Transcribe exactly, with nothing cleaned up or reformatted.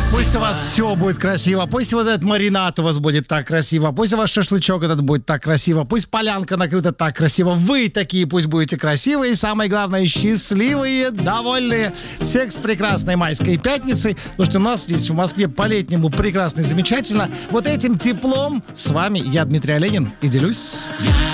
Пусть у вас все будет красиво. Пусть вот этот маринад у вас будет так красиво. Пусть у вас шашлычок этот будет так красиво. Пусть полянка накрыта так красиво. Вы такие пусть будете красивые. И самое главное, счастливые, довольные. Всех с прекрасной майской пятницей. Потому что у нас здесь в Москве по-летнему прекрасно и замечательно. Вот этим теплом с вами я, Дмитрий Оленин, и делюсь.